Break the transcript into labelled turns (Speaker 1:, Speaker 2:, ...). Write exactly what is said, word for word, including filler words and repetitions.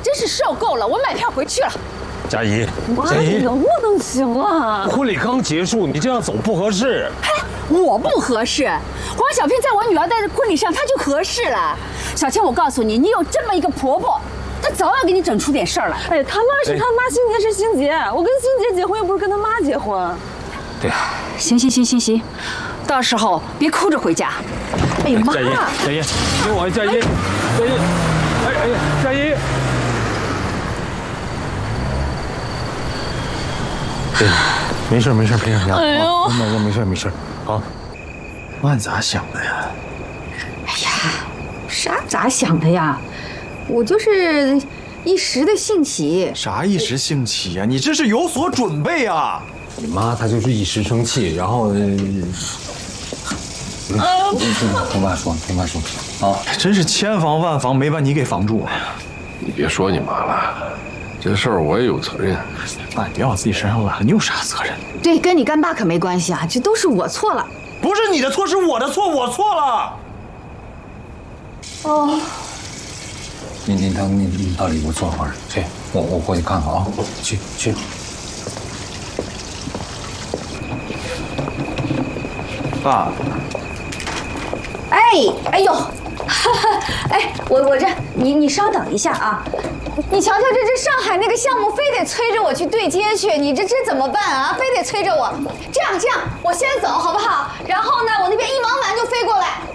Speaker 1: 真是受够了，我买票回去了。
Speaker 2: 佳怡，
Speaker 3: 佳怡，能不能行啊？
Speaker 2: 婚礼刚结束，你这样走不合适。
Speaker 1: 嘿，我不合适。黄小平在我女儿的婚礼上，他就合适了。小倩，我告诉你，你有这么一个婆婆，她早要给你整出点事儿来。
Speaker 3: 哎，他妈是他妈，欣姐是欣姐，我跟欣姐结婚又不是跟他妈结婚。
Speaker 2: 对，
Speaker 1: 行行行行行，到时候别哭着回家。哎呀妈！
Speaker 2: 佳怡，佳怡，听我，佳怡，佳怡，哎哎呀，佳怡。对，没事没事，别想家。哎呦，没事没事没事，好。
Speaker 4: 万咋想的呀？
Speaker 1: 哎呀，啥咋想的呀？我就是一时的兴起。
Speaker 4: 啥一时兴起呀？你这是有所准备啊！
Speaker 2: 你妈她就是一时生气，然后。啊！听爸说，听爸说，啊，
Speaker 4: 真是千防万防，没把你给防住。
Speaker 5: 你别说你妈了，这事儿我也有责任。
Speaker 4: 爸，你别往自己身上揽，你有啥责任？
Speaker 1: 对，跟你干爸可没关系啊，这都是我错了。
Speaker 4: 不是你的错，是我的错，我错了。
Speaker 1: 哦。
Speaker 2: 你你等你你到里屋坐会儿，去，我我过去看看啊，去去。
Speaker 4: 爸。
Speaker 1: 哎，哎呦，哈哈，哎，我我这，你你稍等一下啊，你瞧瞧这这上海那个项目，非得催着我去对接去，你这这怎么办啊？非得催着我，这样这样，我先走好不好？然后呢，我那边一忙完就飞过来。